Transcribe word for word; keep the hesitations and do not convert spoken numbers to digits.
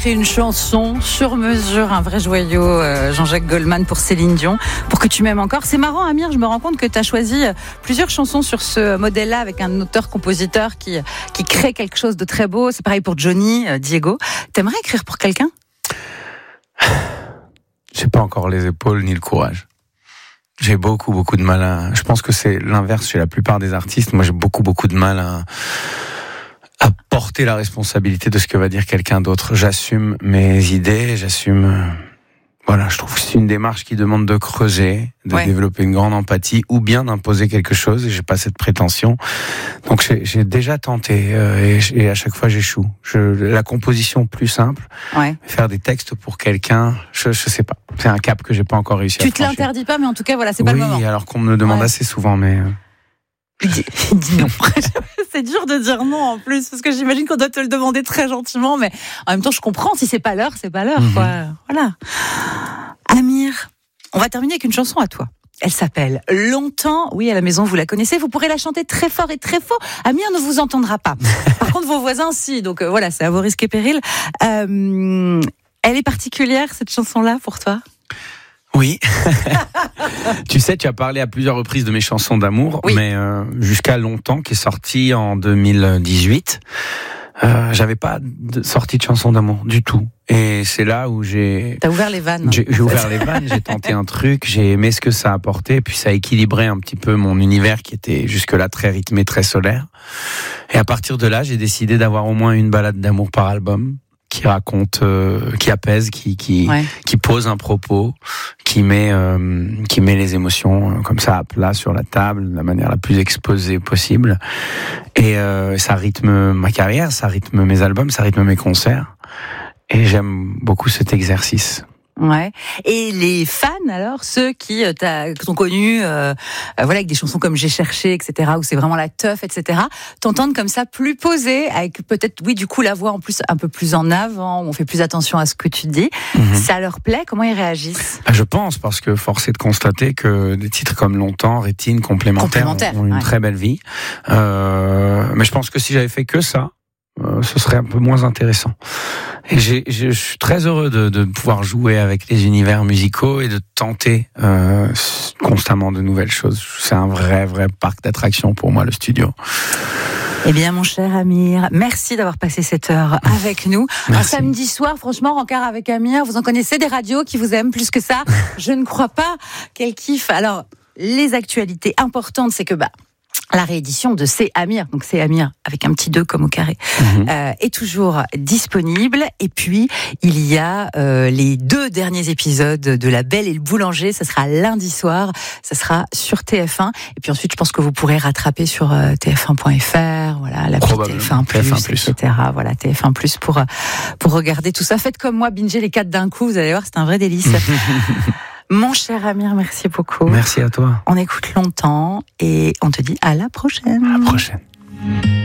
fait une chanson sur mesure, un vrai joyau, euh, Jean-Jacques Goldman pour Céline Dion, pour que tu m'aimes encore. C'est marrant, Amir, je me rends compte que tu as choisi plusieurs chansons sur ce modèle-là avec un auteur-compositeur qui, qui crée quelque chose de très beau. C'est pareil pour Johnny, euh, Diego. T'aimerais écrire pour quelqu'un ? J'ai pas encore les épaules ni le courage. J'ai beaucoup, beaucoup de mal à... Je pense que c'est l'inverse chez la plupart des artistes. Moi, j'ai beaucoup, beaucoup de mal à... à porter la responsabilité de ce que va dire quelqu'un d'autre. J'assume mes idées, j'assume... Voilà, je trouve que c'est une démarche qui demande de creuser, de ouais. développer une grande empathie, ou bien d'imposer quelque chose, et j'ai pas cette prétention. Donc j'ai, j'ai déjà tenté, euh, et, et à chaque fois j'échoue. Je, la composition plus simple, ouais. faire des textes pour quelqu'un, je, je sais pas. C'est un cap que j'ai pas encore réussi tu à franchir. Tu te l'interdis pas, mais en tout cas, voilà, c'est pas oui, le moment. Oui, alors qu'on me le demande ouais. assez souvent, mais... Il dit, il dit non. C'est dur de dire non en plus, parce que j'imagine qu'on doit te le demander très gentiment, mais en même temps, je comprends. Si c'est pas l'heure, c'est pas l'heure, mm-hmm. quoi. Voilà. Amir, on va terminer avec une chanson à toi. Elle s'appelle Longtemps. Oui, à la maison, vous la connaissez. Vous pourrez la chanter très fort et très faux. Amir ne vous entendra pas. Par contre, vos voisins, si. Donc euh, voilà, c'est à vos risques et périls. Euh, elle est particulière, cette chanson-là, pour toi ? Oui. Tu sais, tu as parlé à plusieurs reprises de mes chansons d'amour, oui. mais euh, jusqu'à Longtemps, qui est sorti en deux mille dix-huit, euh, j'avais pas de sortie de chanson d'amour du tout. Et c'est là où j'ai... T'as ouvert les vannes. J'ai, j'ai ouvert les vannes, j'ai tenté un truc, j'ai aimé ce que ça apportait, puis ça a équilibré un petit peu mon univers qui était jusque-là très rythmé, très solaire. Et à partir de là, j'ai décidé d'avoir au moins une balade d'amour par album, qui raconte, euh, qui apaise, qui qui ouais. qui pose un propos, qui met euh, qui met les émotions euh, comme ça à plat sur la table de la manière la plus exposée possible. Et euh, ça rythme ma carrière, ça rythme mes albums, ça rythme mes concerts. Et j'aime beaucoup cet exercice. Ouais. Et les fans, alors, ceux qui euh, t'ont connu, euh, euh, voilà, avec des chansons comme J'ai cherché, et cetera, où c'est vraiment la teuf, et cetera, t'entendent comme ça plus posé, avec peut-être, oui, du coup, la voix en plus un peu plus en avant, où on fait plus attention à ce que tu dis. Mm-hmm. Ça leur plaît? Comment ils réagissent? Je pense, parce que force est de constater que des titres comme Longtemps, Rétine, Complémentaire, Complémentaire ont une ouais. très belle vie. Euh, mais je pense que si j'avais fait que ça, Euh, ce serait un peu moins intéressant. Et j'ai, je suis très heureux de, de pouvoir jouer avec les univers musicaux et de tenter euh, constamment de nouvelles choses. C'est un vrai, vrai parc d'attractions pour moi, le studio. Eh bien, mon cher Amir, merci d'avoir passé cette heure avec nous. Merci. Un samedi soir, franchement, rencard avec Amir, vous en connaissez des radios qui vous aiment plus que ça? Je ne crois pas. Quel kiff. Alors, les actualités importantes, c'est que, bah, la réédition de C'est Amir, donc C'est Amir avec un petit deux comme au carré, mmh. euh, est toujours disponible. Et puis il y a euh, les deux derniers épisodes de La Belle et le Boulanger. Ça sera lundi soir, ça sera sur T F un. Et puis ensuite, je pense que vous pourrez rattraper sur euh, T F un point F R, voilà, la T F un plus, et cetera. Voilà, T F un plus pour pour regarder tout ça. Faites comme moi, bingez les quatre d'un coup. Vous allez voir, c'est un vrai délice. Mon cher Amir, merci beaucoup. Merci à toi. On écoute Longtemps et on te dit à la prochaine. À la prochaine.